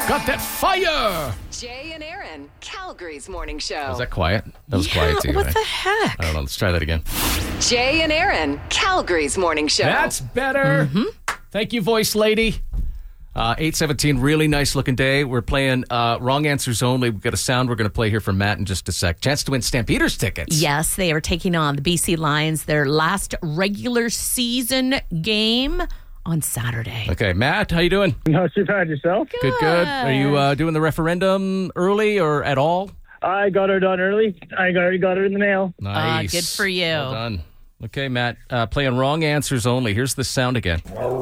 Got that fire. Jay and Aaron, Calgary's morning show. Was that quiet? That was quiet too. What right? the heck? I don't know. Let's try that again. Jay and Aaron, Calgary's morning show. That's better. Thank you, voice lady. 8:17, really nice looking day. We're playing wrong answers only. We've got a sound we're going to play here from Matt in just a sec. Chance to win Stampeders tickets. Yes, they are taking on the BC Lions, their last regular season game on Saturday. Okay, Matt, how you doing? Not too bad yourself. Good. Are you doing the referendum early or at all? I got her done early. I already got her in the mail. Nice. Good for you. Well done. Okay, Matt, playing wrong answers only. Here's the sound again.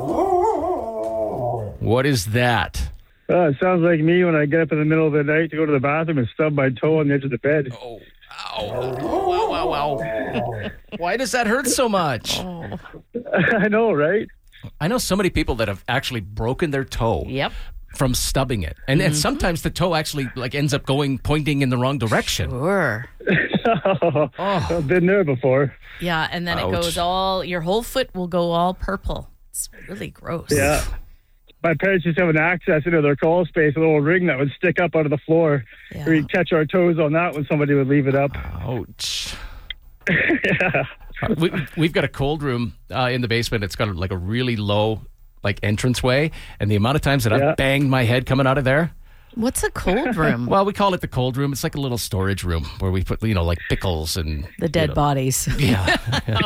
What is that? It sounds like me when I get up in the middle of the night to go to the bathroom and stub my toe on the edge of the bed. Oh, ow. Wow. Why does that hurt so much? I know, right? I know so many people that have actually broken their toe Yep. from stubbing it. And sometimes the toe actually ends up pointing in the wrong direction. Sure. I've been there before. Yeah, and then Ouch. it goes your whole foot will go all purple. It's really gross. Yeah. My parents used to have an access into their crawl space, a little ring that would stick up out of the floor. Yeah. We'd catch our toes on that when somebody would leave it up. Ouch. Yeah. We've got a cold room in the basement. It's got a really low entranceway, and the amount of times that I've banged my head coming out of there. What's a cold room? Well, we call it the cold room. It's like a little storage room where we put pickles and The dead bodies. Yeah.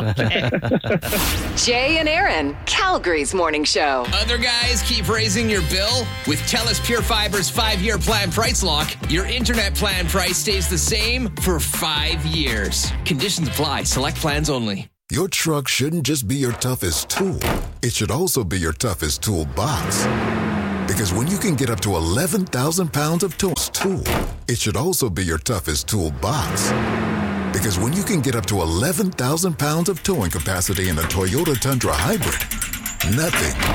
Jay and Aaron, Calgary's morning show. Other guys keep raising your bill? With TELUS Pure Fiber's 5-year plan price lock, your internet plan price stays the same for 5 years. Conditions apply. Select plans only. Your truck shouldn't just be your toughest tool. It should also be your toughest toolbox. Because when you can get up to 11,000 pounds of tool, it should also be your toughest toolbox. Because when you can get up to 11,000 pounds of towing capacity in a Toyota Tundra Hybrid, nothing